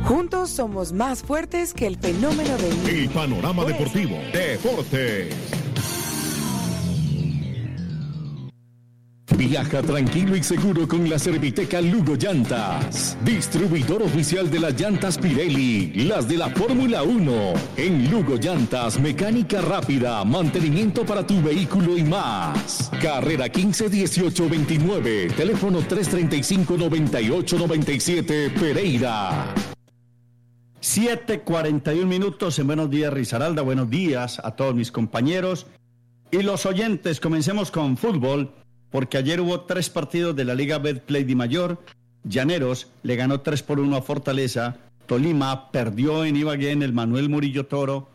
Juntos somos más fuertes que el fenómeno del... El panorama deportivo. Deportes. Viaja tranquilo y seguro con la Serviteca Lugo Llantas, distribuidor oficial de las llantas Pirelli, las de la Fórmula 1. En Lugo Llantas, mecánica rápida, mantenimiento para tu vehículo y más. Carrera 15 18 29, teléfono 335 98 97, Pereira. 7:41 minutos en Buenos Días, Risaralda. Buenos días a todos mis compañeros y los oyentes. Comencemos con fútbol, porque ayer hubo 3 partidos de la Liga Betplay Di Mayor. Llaneros le ganó 3-1 a Fortaleza. Tolima perdió en Ibagué en el Manuel Murillo Toro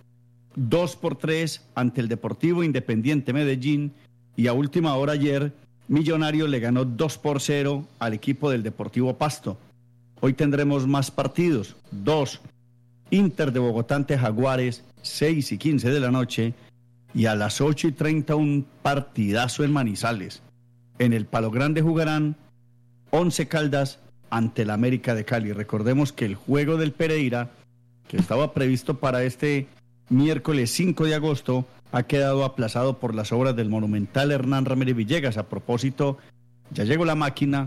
2-3 ante el Deportivo Independiente Medellín. Y a última hora ayer, Millonarios le ganó 2-0 al equipo del Deportivo Pasto. Hoy tendremos más partidos, 2. Inter de Bogotá ante Jaguares, 6:15 de la noche. Y a las 8:30 un partidazo en Manizales. En el Palo Grande jugarán Once Caldas ante el América de Cali. Recordemos que el juego del Pereira, que estaba previsto para este miércoles 5 de agosto, ha quedado aplazado por las obras del monumental Hernán Ramírez Villegas. A propósito, ya llegó la máquina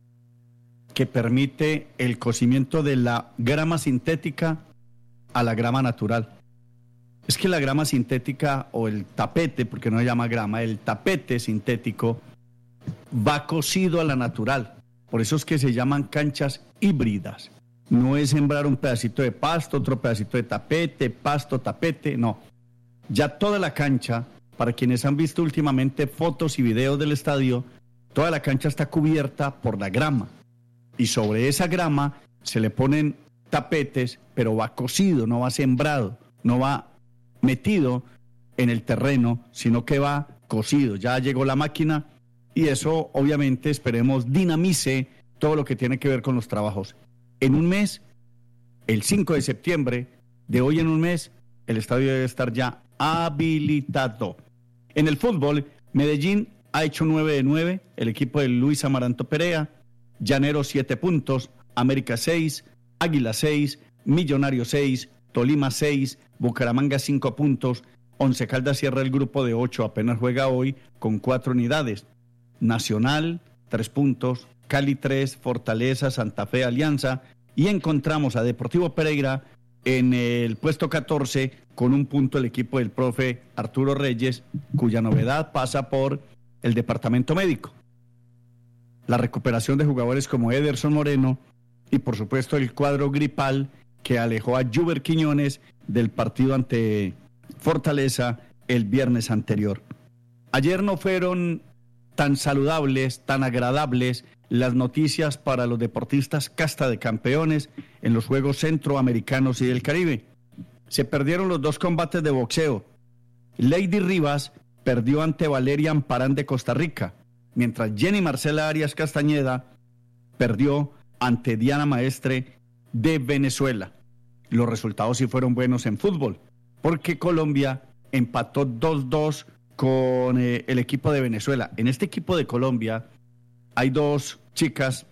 que permite el cocimiento de la grama sintética a la grama natural. Es que la grama sintética o el tapete, porque no se llama grama, el tapete sintético va cocido a la natural. Por eso es que se llaman canchas híbridas. No es sembrar un pedacito de pasto, otro pedacito de tapete, pasto, tapete, no. Ya toda la cancha, para quienes han visto últimamente fotos y videos del estadio, toda la cancha está cubierta por la grama. Y sobre esa grama se le ponen tapetes, pero va cocido, no va sembrado, no va metido en el terreno, sino que va cocido. Ya llegó la máquina y eso obviamente esperemos dinamice todo lo que tiene que ver con los trabajos. En un mes, el 5 de septiembre, de hoy en un mes, el estadio debe estar ya habilitado. En el fútbol, Medellín ha hecho 9 de 9, el equipo de Luis Amaranto Perea. Llaneros 7 puntos, América 6, Águila 6, Millonarios 6, Tolima 6, Bucaramanga 5 puntos, Once Caldas cierra el grupo de 8, apenas juega hoy con 4 unidades. Nacional 3 puntos, Cali 3, Fortaleza, Santa Fe, Alianza, y encontramos a Deportivo Pereira en el puesto 14 con 1 punto el equipo del profe Arturo Reyes, cuya novedad pasa por el departamento médico. La recuperación de jugadores como Ederson Moreno y por supuesto el cuadro gripal que alejó a Juber Quiñones del partido ante Fortaleza el viernes anterior. Ayer no fueron tan saludables, tan agradables las noticias para los deportistas casta de campeones en los Juegos Centroamericanos y del Caribe. Se perdieron los 2 combates de boxeo. Lady Rivas perdió ante Valeria Amparán de Costa Rica, mientras Jenny Marcela Arias Castañeda perdió ante Diana Maestre de Venezuela. Los resultados sí fueron buenos en fútbol, porque Colombia empató 2-2 con el equipo de Venezuela. En este equipo de Colombia hay 2 chicas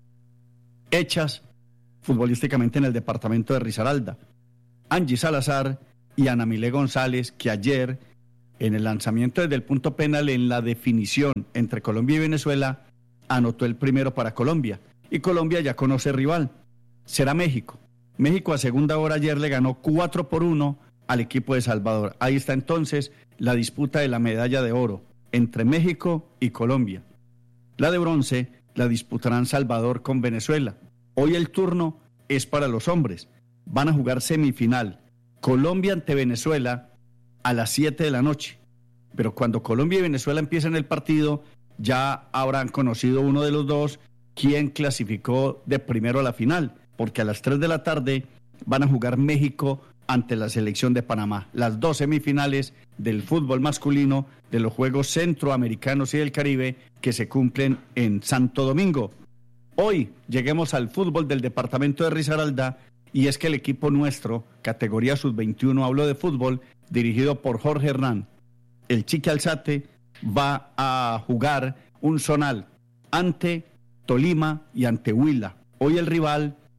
hechas futbolísticamente en el departamento de Risaralda, Angie Salazar y Ana Milé González, que ayer en el lanzamiento desde el punto penal en la definición entre Colombia y Venezuela anotó el primero para Colombia, y Colombia ya conoce rival, será México. México a segunda hora ayer le ganó 4-1 al equipo de Salvador. Ahí está entonces la disputa de la medalla de oro entre México y Colombia. La de bronce la disputarán Salvador con Venezuela. Hoy el turno es para los hombres. Van a jugar semifinal Colombia ante Venezuela a las 7 de la noche. Pero cuando Colombia y Venezuela empiecen el partido, ya habrán conocido uno de los dos quién clasificó de primero a la final, porque a las 3 de la tarde van a jugar México ante la selección de Panamá. Las 2 semifinales del fútbol masculino de los Juegos Centroamericanos y del Caribe que se cumplen en Santo Domingo. Hoy lleguemos al fútbol del departamento de Risaralda, y es que el equipo nuestro, categoría sub-21, hablo de fútbol, dirigido por Jorge Hernán, el Chiqui Alzate, va a jugar un zonal ante Tolima y ante Huila. Hoy el rival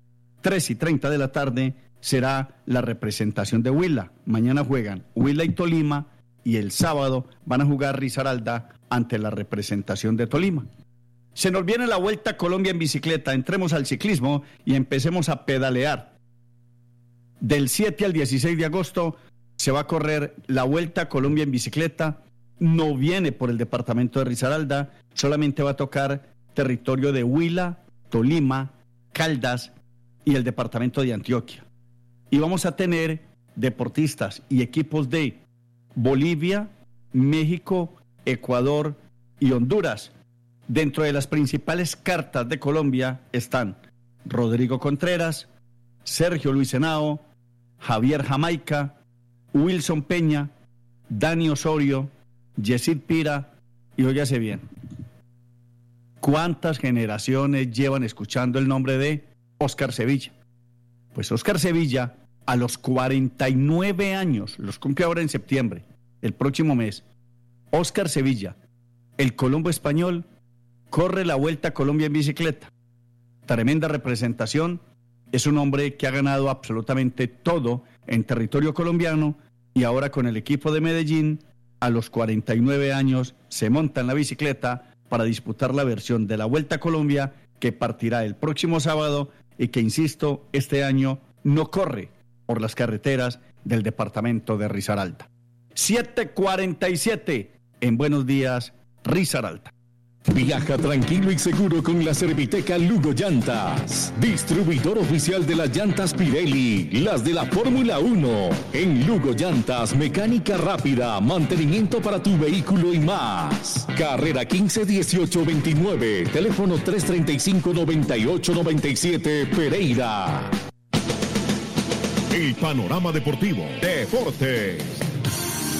3:30 de la tarde, será la representación de Huila. Mañana juegan Huila y Tolima y el sábado van a jugar Risaralda ante la representación de Tolima. Se nos viene la Vuelta a Colombia en bicicleta. Entremos al ciclismo y empecemos a pedalear. Del 7 al 16 de agosto se va a correr la Vuelta a Colombia en bicicleta. No viene por el departamento de Risaralda, solamente va a tocar territorio de Huila, Tolima, Caldas y el departamento de Antioquia. Y vamos a tener deportistas y equipos de Bolivia, México, Ecuador y Honduras. Dentro de las principales cartas de Colombia están Rodrigo Contreras, Sergio Luis Henao, Javier Jamaica, Wilson Peña, Dani Osorio, Yesid Pira y óyase bien. ¿Cuántas generaciones llevan escuchando el nombre de Óscar Sevilla? Pues Óscar Sevilla, a los 49 años, los cumple ahora en septiembre, el próximo mes. Óscar Sevilla, el colombo español, corre la Vuelta a Colombia en bicicleta. Tremenda representación. Es un hombre que ha ganado absolutamente todo en territorio colombiano y ahora con el equipo de Medellín, a los 49 años, se monta en la bicicleta para disputar la versión de la Vuelta a Colombia que partirá el próximo sábado y que, insisto, este año no corre por las carreteras del departamento de Risaralda. 7:47 en Buenos Días, Risaralda. Viaja tranquilo y seguro con la Serviteca Lugo Llantas, distribuidor oficial de las llantas Pirelli, las de la Fórmula 1. En Lugo Llantas, mecánica rápida, mantenimiento para tu vehículo y más. Carrera 15-18-29, teléfono 335-9897, Pereira. El panorama deportivo, Deportes.